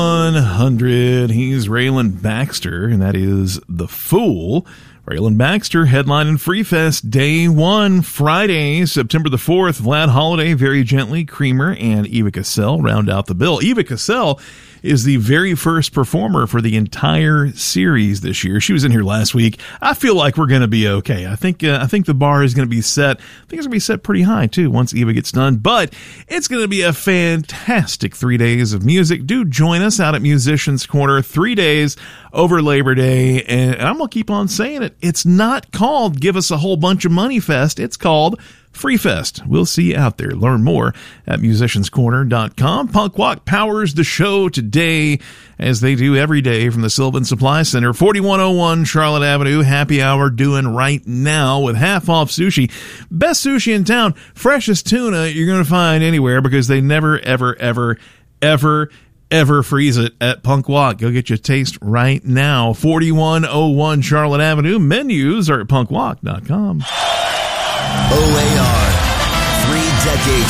100. He's Raylan Baxter, and that is The Fool. Raylan Baxter headlining FreeFest Day 1, Friday, September the 4th. Vlad Holiday, Very Gently, Creamer, and Eva Cassell round out the bill. Eva Cassell is the very first performer for the entire series this year. She was in here last week. I feel like we're going to be okay. I think the bar is going to be set. I think it's going to be set pretty high, too, once Eva gets done. But it's going to be a fantastic 3 days of music. Do join us out at Musicians Corner 3 days over Labor Day. And I'm going to keep on saying it. It's not called Give Us a Whole Bunch of Money Fest. It's called FreeFest. We'll see you out there. Learn more at musicianscorner.com. Punk Walk powers the show today, as they do every day from the Sylvan Supply Center, 4101 Charlotte Avenue. Happy hour doing right now with half off sushi. Best sushi in town. Freshest tuna you're going to find anywhere, because they never, ever freeze it at Punk Walk. Go get your taste right now. 4101 Charlotte Avenue. Menus are at punkwalk.com.